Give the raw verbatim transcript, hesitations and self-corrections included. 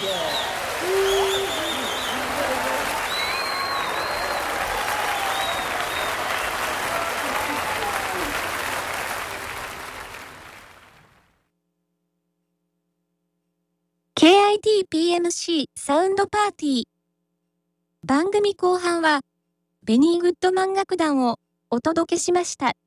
ケーアイティーピーエムシー サウンドパーティー。番組後半は、ベニーグッドマン楽団をお届けしました。